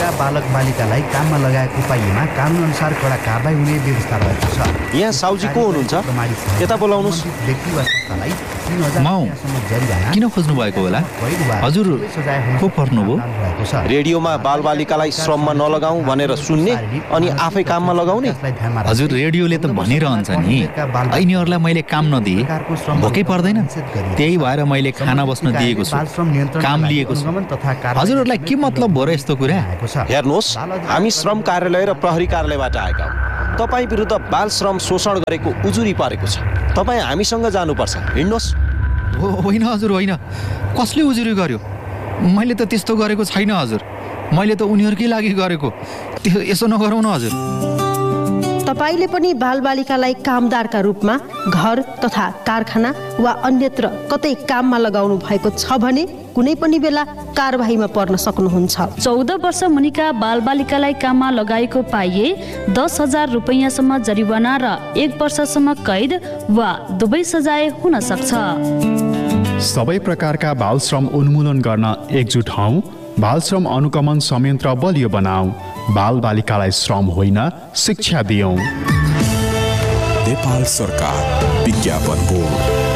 बालक बालिकालाई काममा लगाएको पाइएमा कानुन अनुसार कडा कारबाही हुने व्यवस्था रहेको छ। यहाँ साउजी को हुनुहुन्छ? यता बोलाउनुस्। व्यक्ति वा संस्थालाई 3000 सम्म जरिवाना किन खोज्नु भएको होला? हजुर को पर्नुभयो? रेडियोमा बालबालिकालाई श्रममा नलगाऊ भनेर सुन्ने अनि आफै काममा लगाउने? हजुर रेडियोले त भनिरहन्छ नि यिनीहरूलाई मैले काम नदिए भोकै पर्दैन, त्यही भएर मैले खाना बस्न दिएको छु, काम लिएको छु। हजुरहरूलाई के मतलब भयो र यस्तो कुरा? हेर्नुहोस्, हामी श्रम कार्यालय र प्रहरी कार्यालयबाट आएका हौँ। तपाईँ विरुद्ध बाल श्रम शोषण गरेको उजुरी परेको छ। तपाईँ हामीसँग जानुपर्छ। हिँड्नुहोस्। होइन हजुर होइन, कसले उजुरी गर्यो? मैले त त्यस्तो गरेको छैन हजुर, मैले त उनीहरूकै लागि गरेको। त्यो यसो नगरौँ न हजुर। तपाईले पनि बालबालिकालाई कामदारका रूपमा घर तथा कारखाना वा अन्यत्र कतै काममा लगाउनु भएको छ भने कुनै पनि बेला कारबाहीमा पर्न सक्नुहुन्छ। 14 वर्ष मुनिका बालबालिकालाई काममा लगाएको पाइए 10,000 रुपैयाँसम्म जरिवाना र 1 वर्षसम्म कैद वा दुवै सजाय हुन सक्छ। सबै प्रकारका बाल श्रम उन्मूलन गर्न एकजुट हौं। बाल श्रम अनुगमन संयन्त्र बलियो बनाऊ। बाल बालिकालाई श्रम होइन शिक्षा दियौं। नेपाल सरकार विज्ञापन बोर्ड।